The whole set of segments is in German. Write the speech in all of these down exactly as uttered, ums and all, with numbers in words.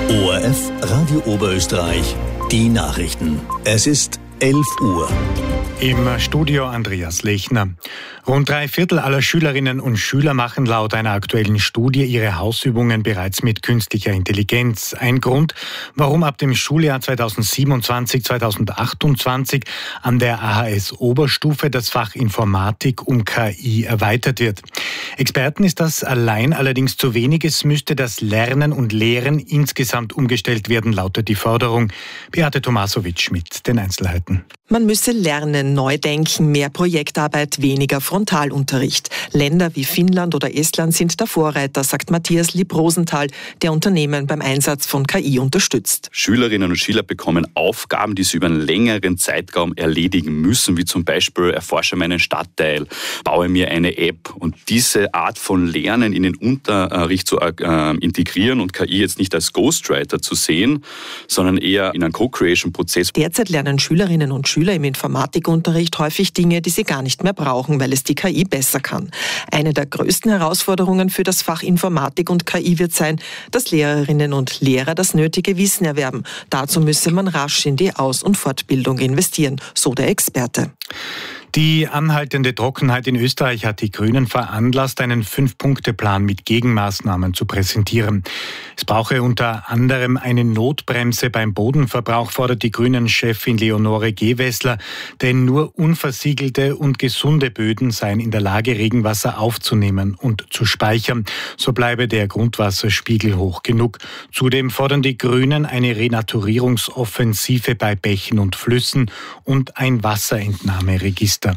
O R F Radio Oberösterreich, die Nachrichten. Es ist elf Uhr. Im Studio Andreas Lechner. Rund drei Viertel aller Schülerinnen und Schüler machen laut einer aktuellen Studie ihre Hausübungen bereits mit künstlicher Intelligenz. Ein Grund, warum ab dem Schuljahr zweitausendsiebenundzwanzig zweitausendachtundzwanzig an der A H S Oberstufe das Fach Informatik um K I erweitert wird. Experten ist das allein allerdings zu wenig. Es müsste das Lernen und Lehren insgesamt umgestellt werden, lautet die Forderung. Beate Tomasovic mit den Einzelheiten. Man müsse lernen, neu denken, mehr Projektarbeit, weniger Frontalunterricht. Länder wie Finnland oder Estland sind der Vorreiter, sagt Matthias Lieb-Rosenthal, der Unternehmen beim Einsatz von K I unterstützt. Schülerinnen und Schüler bekommen Aufgaben, die sie über einen längeren Zeitraum erledigen müssen, wie zum Beispiel erforsche meinen Stadtteil, baue mir eine App. Und diese Art von Lernen in den Unterricht zu äh, integrieren und K I jetzt nicht als Ghostwriter zu sehen, sondern eher in einen Co-Creation-Prozess. Derzeit lernen Schülerinnen und Schüler im Informatikunterricht häufig Dinge, die sie gar nicht mehr brauchen, weil es die K I besser kann. Eine der größten Herausforderungen für das Fach Informatik und K I wird sein, dass Lehrerinnen und Lehrer das nötige Wissen erwerben. Dazu müsse man rasch in die Aus- und Fortbildung investieren, so der Experte. Die anhaltende Trockenheit in Österreich hat die Grünen veranlasst, einen Fünf-Punkte-Plan mit Gegenmaßnahmen zu präsentieren. Es brauche unter anderem eine Notbremse beim Bodenverbrauch, fordert die Grünen-Chefin Leonore Gewessler, denn nur unversiegelte und gesunde Böden seien in der Lage, Regenwasser aufzunehmen und zu speichern. So bleibe der Grundwasserspiegel hoch genug. Zudem fordern die Grünen eine Renaturierungsoffensive bei Bächen und Flüssen und ein Wasserentnahmeregister.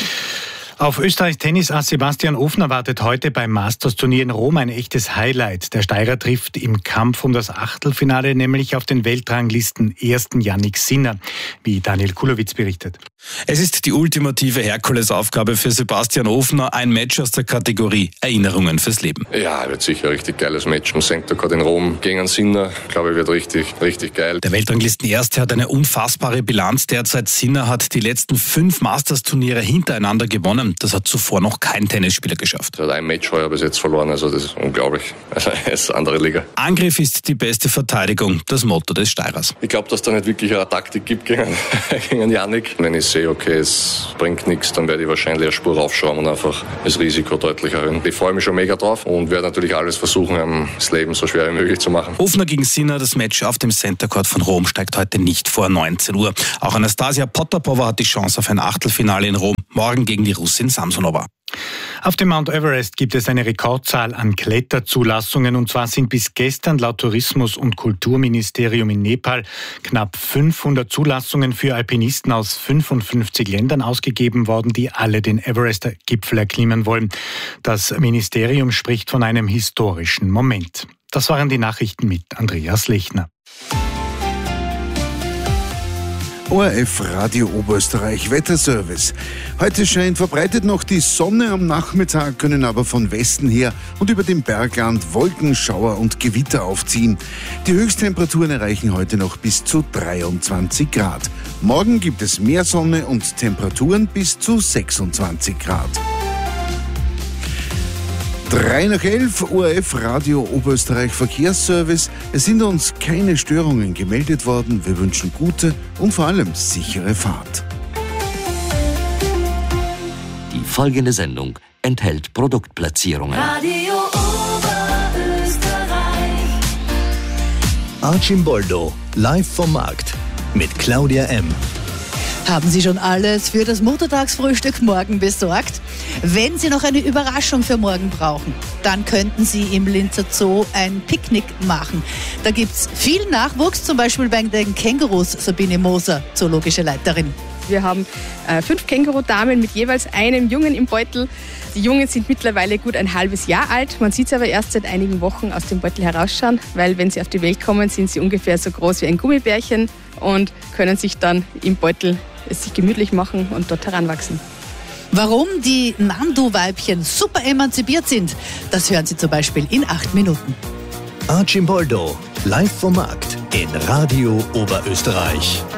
Auf Österreichs Tennisass Sebastian Ofner wartet heute beim Masters-Turnier in Rom ein echtes Highlight. Der Steirer trifft im Kampf um das Achtelfinale nämlich auf den Weltranglisten ersten Jannik Sinner, wie Daniel Kulowitz berichtet. Es ist die ultimative Herkulesaufgabe für Sebastian Ofner, ein Match aus der Kategorie Erinnerungen fürs Leben. Ja, wird sicher ein richtig geiles Match. Am Senktag in Rom gegen Sinner, glaube ich, wird richtig, richtig geil. Der Weltranglisten-Erste hat eine unfassbare Bilanz derzeit. Sinner hat die letzten fünf Masters-Turniere hintereinander gewonnen. Das hat zuvor noch kein Tennisspieler geschafft. Er hat ein Match heuer bis jetzt verloren, also das ist unglaublich. Also es ist eine andere Liga. Angriff ist die beste Verteidigung, das Motto des Steirers. Ich glaube, dass da nicht wirklich eine Taktik gibt gegen, gegen Jannik. Wenn ich sehe, okay, es bringt nichts, dann werde ich wahrscheinlich eine Spur raufschauen und einfach das Risiko deutlich erhöhen. Ich freue mich schon mega drauf und werde natürlich alles versuchen, um das Leben so schwer wie möglich zu machen. Ofner gegen Sinner, das Match auf dem Center Court von Rom steigt heute nicht vor neunzehn Uhr. Auch Anastasia Potapova hat die Chance auf ein Achtelfinale in Rom, morgen gegen die Russin Samsonova. Auf dem Mount Everest gibt es eine Rekordzahl an Kletterzulassungen, und zwar sind bis gestern laut Tourismus- und Kulturministerium in Nepal knapp fünfhundert Zulassungen für Alpinisten aus fünfundfünfzig Ländern ausgegeben worden, die alle den Everest-Gipfel erklimmen wollen. Das Ministerium spricht von einem historischen Moment. Das waren die Nachrichten mit Andreas Lechner. O R F Radio Oberösterreich Wetterservice. Heute scheint verbreitet noch die Sonne am Nachmittag, können aber von Westen her und über dem Bergland Wolken, Schauer und Gewitter aufziehen. Die Höchsttemperaturen erreichen heute noch bis zu dreiundzwanzig Grad. Morgen gibt es mehr Sonne und Temperaturen bis zu sechsundzwanzig Grad. Drei nach elf, O R F Radio Oberösterreich Verkehrsservice. Es sind uns keine Störungen gemeldet worden. Wir wünschen gute und vor allem sichere Fahrt. Die folgende Sendung enthält Produktplatzierungen. Radio Oberösterreich. Archimboldo, live vom Markt mit Claudia M. Haben Sie schon alles für das Muttertagsfrühstück morgen besorgt? Wenn Sie noch eine Überraschung für morgen brauchen, dann könnten Sie im Linzer Zoo ein Picknick machen. Da gibt's viel Nachwuchs, zum Beispiel bei den Kängurus, Sabine Moser, zoologische Leiterin. Wir haben äh, fünf Kängurudamen mit jeweils einem Jungen im Beutel. Die Jungen sind mittlerweile gut ein halbes Jahr alt. Man sieht sie aber erst seit einigen Wochen aus dem Beutel herausschauen, weil wenn sie auf die Welt kommen, sind sie ungefähr so groß wie ein Gummibärchen und können sich dann im Beutel es sich gemütlich machen und dort heranwachsen. Warum die Nandu-Weibchen super emanzipiert sind, das hören Sie zum Beispiel in acht Minuten. Archimboldo, live vom Markt in Radio Oberösterreich.